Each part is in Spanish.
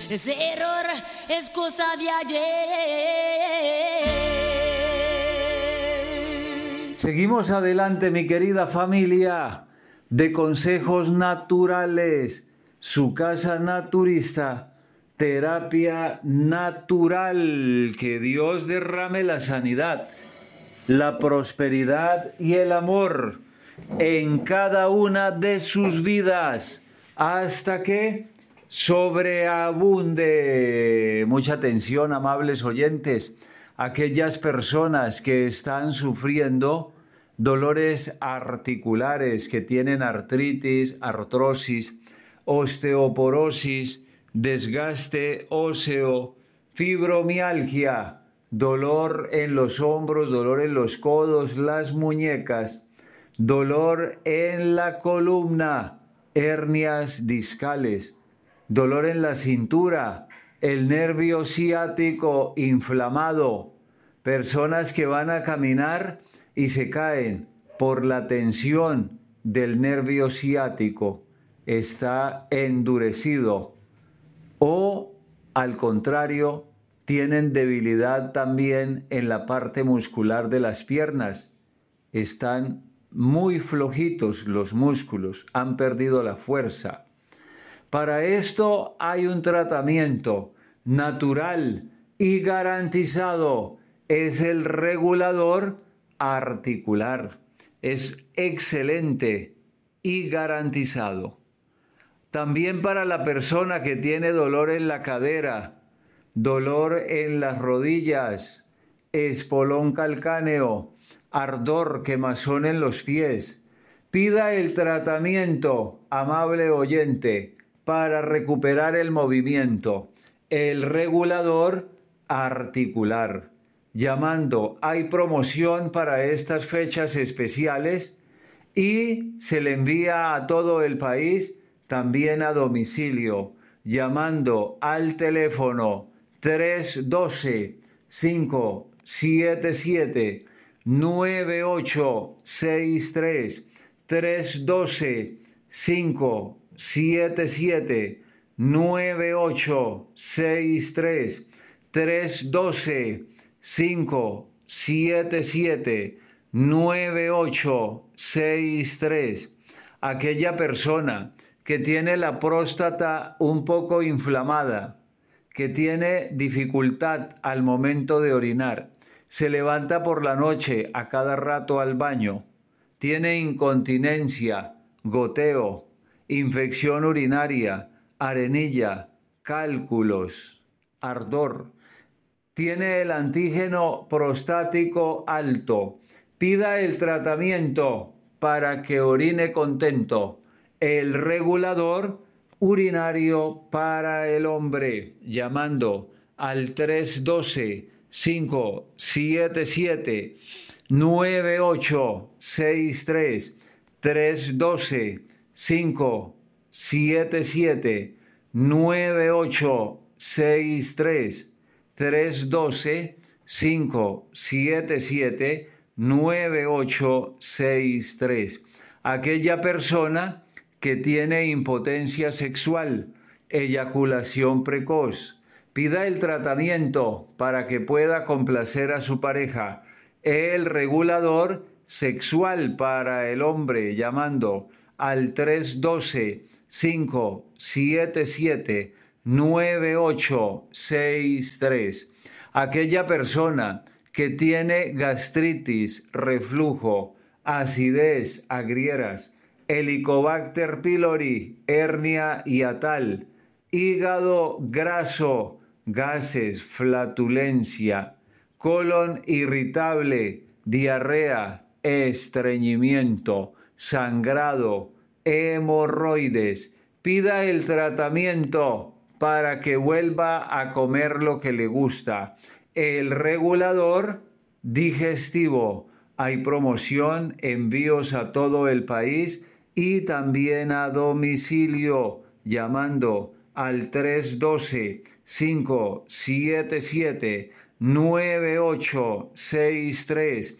Ese error es cosa de ayer. Seguimos adelante, mi querida familia de Consejos Naturales, su casa naturista, terapia natural. Que Dios derrame la sanidad, la prosperidad y el amor en cada una de sus vidas hasta que sobreabunde. Mucha atención, amables oyentes, aquellas personas que están sufriendo dolores articulares, que tienen artritis, artrosis, osteoporosis, desgaste óseo, fibromialgia, dolor en los hombros, dolor en los codos, las muñecas, dolor en la columna, hernias discales, dolor en la cintura, el nervio ciático inflamado, personas que van a caminar y se caen por la tensión del nervio ciático, está endurecido, o al contrario, tienen debilidad también en la parte muscular de las piernas, están muy flojitos los músculos, han perdido la fuerza. Para esto hay un tratamiento natural y garantizado, es el regulador articular. Es excelente y garantizado. También para la persona que tiene dolor en la cadera, dolor en las rodillas, espolón calcáneo, ardor, quemazón en los pies, pida el tratamiento, amable oyente, para recuperar el movimiento, el regulador articular. Llamando, hay promoción para estas fechas especiales y se le envía a todo el país, también a domicilio, llamando al teléfono 312-577-9863, 312-577-9863, 312-577-9863. Aquella persona que tiene la próstata un poco inflamada, que tiene dificultad al momento de orinar, se levanta por la noche a cada rato al baño, tiene incontinencia, goteo, infección urinaria, arenilla, cálculos, ardor, tiene el antígeno prostático alto, pida el tratamiento para que orine contento, el regulador urinario para el hombre, llamando al 312-577-9863, 312-577-9863, 312-577-9863. Aquella persona que tiene impotencia sexual, eyaculación precoz, pida el tratamiento para que pueda complacer a su pareja, el regulador sexual para el hombre, llamando al 312-577-9863. Aquella persona que tiene gastritis, reflujo, acidez, agrieras, Helicobacter pylori, hernia hiatal, hígado graso, gases, flatulencia, colon irritable, diarrea, estreñimiento, sangrado, hemorroides. Pida el tratamiento para que vuelva a comer lo que le gusta. El regulador digestivo. Hay promoción, envíos a todo el país y también a domicilio, llamando al 312-577-9863,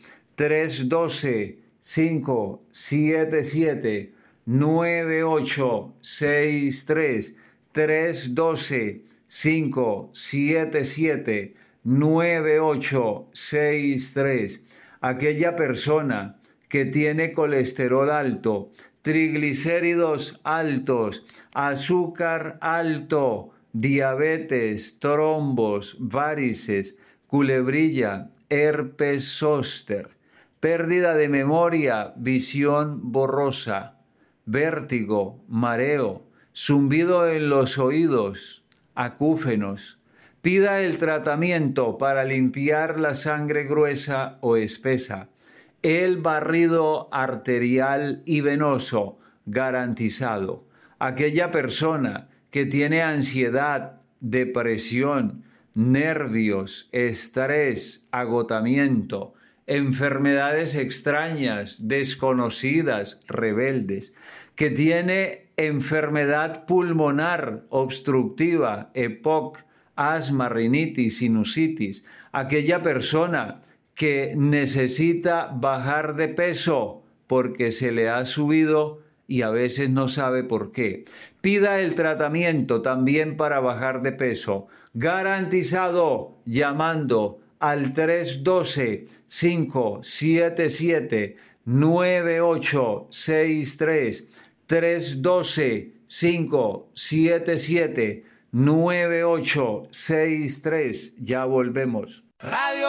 312-577-9863, 312 9863. Aquella persona que tiene colesterol alto, triglicéridos altos, azúcar alto, diabetes, trombos, varices, culebrilla, herpes zóster, pérdida de memoria, visión borrosa, vértigo, mareo, zumbido en los oídos, acúfenos. Pida el tratamiento para limpiar la sangre gruesa o espesa. El barrido arterial y venoso garantizado. Aquella persona que tiene ansiedad, depresión, nervios, estrés, agotamiento, enfermedades extrañas, desconocidas, rebeldes, que tiene enfermedad pulmonar obstructiva, EPOC, asma, rinitis, sinusitis, aquella persona que necesita bajar de peso porque se le ha subido y a veces no sabe por qué. Pida el tratamiento también para bajar de peso, garantizado llamando al 312-577-9863, 312-577-9863. Ya volvemos. Radio